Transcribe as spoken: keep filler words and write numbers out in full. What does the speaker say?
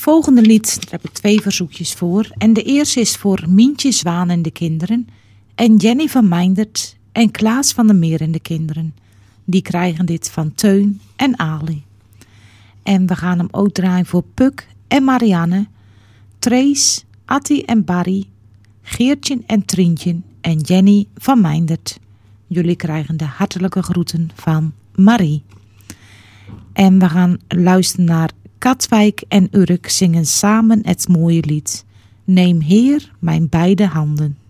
volgende lied, daar heb ik twee verzoekjes voor. En de eerste is voor Mientje Zwaan en de kinderen. En Jenny van Meindert en Klaas van der Meer en de kinderen. Die krijgen dit van Teun en Ali. En we gaan hem ook draaien voor Puk en Marianne, Trace, Atti en Barry, Geertje en Trientje en Jenny van Meindert. Jullie krijgen de hartelijke groeten van Marie. En we gaan luisteren naar Katwijk en Urk zingen samen het mooie lied. Neem Heer mijn beide handen.